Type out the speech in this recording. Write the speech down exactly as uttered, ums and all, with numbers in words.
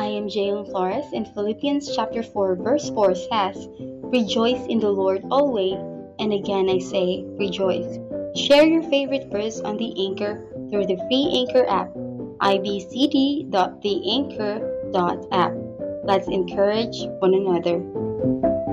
am Jayon Flores, and Philippians chapter four verse four says, "Rejoice in the Lord always, and again I say, rejoice." Share your favorite verse on the Anchor through the free Anchor app, i b c d dot the anchor dot app. Let's encourage one another.